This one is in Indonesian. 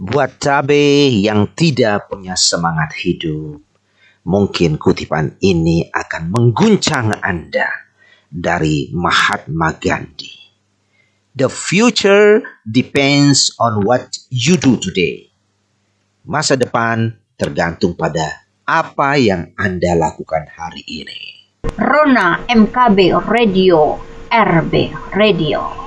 Buat cabai yang tidak punya semangat hidup, mungkin kutipan ini akan mengguncang Anda dari Mahatma Gandhi. The future depends on what you do today. Masa depan tergantung pada apa yang Anda lakukan hari ini. Rona MKB Radio, RB Radio.